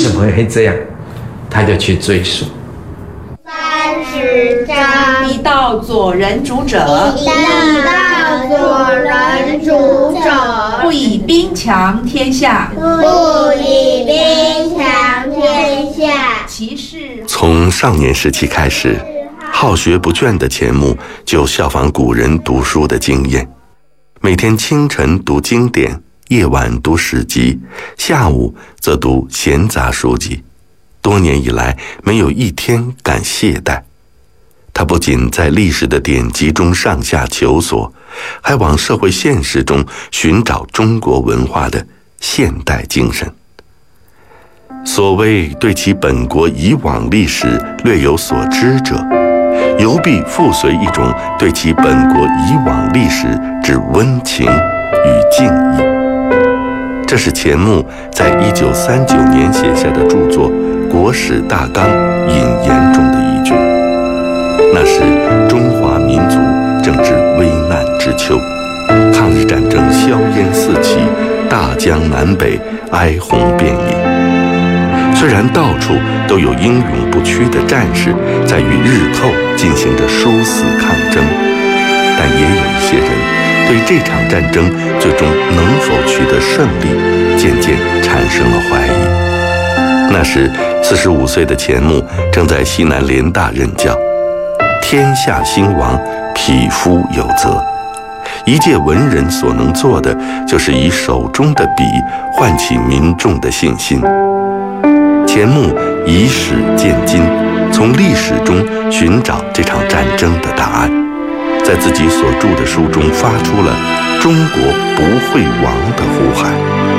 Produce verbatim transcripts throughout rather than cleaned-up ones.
什么会这样？他就去追溯。 三十章， 一道左人主者， 一道左人主者， 不以兵强天下， 不以兵强天下。 其事从少年时期开始，好学不倦的钱穆就效仿古人读书的经验，每天清晨读经典，夜晚读史籍，下午则读闲杂书籍。多年以来，没有一天敢懈怠。他不仅在历史的典籍中上下求索，还往社会现实中寻找中国文化的现代精神。所谓对其本国以往历史略有所知者，犹必附随一种对其本国以往历史之温情与敬意。这是钱穆在一九三九年写下的著作《国史大纲引言》中的一句。那时中华民族正值危难之秋，抗日战争硝烟四起，大江南北哀鸿遍野。虽然到处都有英勇不屈的战士在与日寇进行着殊死抗争，但也有一些人对这场战争最终能否取得胜利渐渐产生了怀疑。那时四十五岁的钱穆正在西南联大任教，天下兴亡，匹夫有责。一介文人所能做的，就是以手中的笔唤起民众的信心。钱穆以史鉴今，从历史中寻找这场战争的答案，在自己所著的书中发出了中国不会亡的呼喊。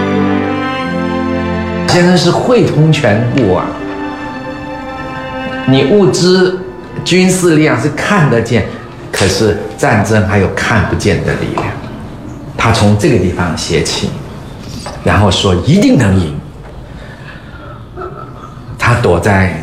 先生是汇通全部啊，你物资军事力量是看得见，可是战争还有看不见的力量。他从这个地方写起，然后说一定能赢。他躲在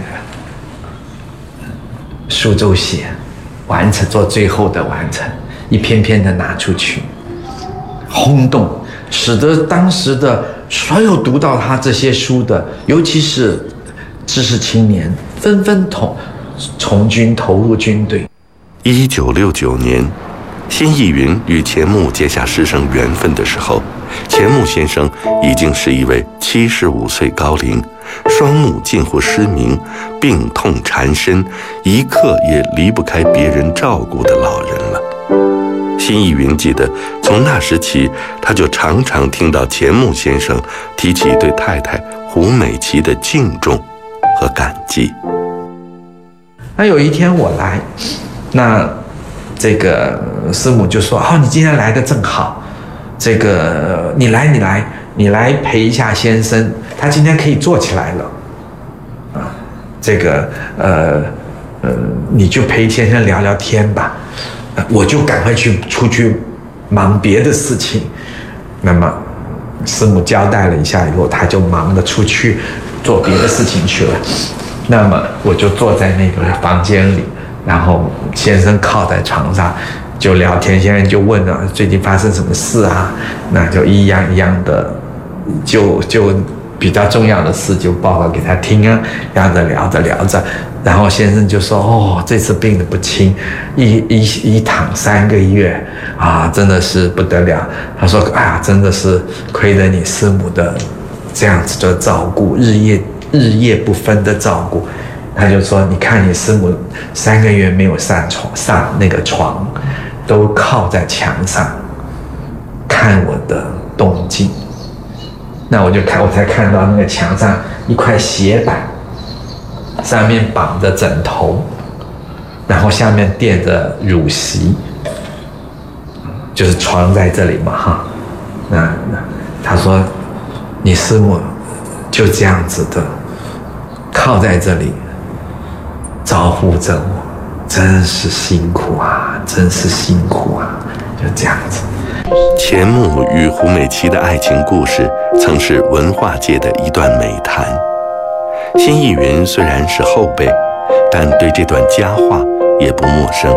苏州写，完成做最后的完成，一篇篇的拿出去，轰动，使得当时的所有读到他这些书的，尤其是知识青年，纷纷投从军投入军队。 一九六九年，辛义云与钱穆结下师生缘分的时候，钱穆先生已经是一位七十五岁高龄，双目近乎失明，病痛缠身，一刻也离不开别人照顾的老人了。辛义云记得，从那时起，他就常常听到钱穆先生提起对太太胡美琪的敬重和感激。 那有一天我来，那这个师母就说：“哦，你今天来的正好，这个你来，你来，你来陪一下先生，他今天可以坐起来了，啊，这个呃呃，你就陪先生聊聊天吧。”我就赶快去出去忙别的事情。那么师母交代了一下以后，他就忙着出去做别的事情去了。那么我就坐在那个房间里，然后先生靠在床上就聊天，先生就问了最近发生什么事啊，那就一样一样的，就就比较重要的事就报告给他听啊，聊着聊着聊着，然后先生就说：“哦，这次病得不轻，一一一躺三个月啊，真的是不得了。”他说：“哎呀，真的是亏得你师母的这样子的照顾，日夜日夜不分的照顾。”他就说：“你看你师母三个月没有上床，上那个床，都靠在墙上看我的动静。”那我就看，我才看到那个墙上一块斜板，上面绑着枕头，然后下面垫着乳席，就是床在这里嘛，哈。那那他说，你师母就这样子的靠在这里，招呼着我，真是辛苦啊，真是辛苦啊，就这样子。 钱穆与胡美琪的爱情故事曾是文化界的一段美谈。辛义云虽然是后辈，但对这段佳话也不陌生。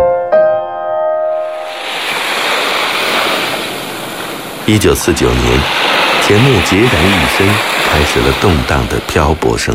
一九四九年，钱穆孑然一身，开始了动荡的漂泊生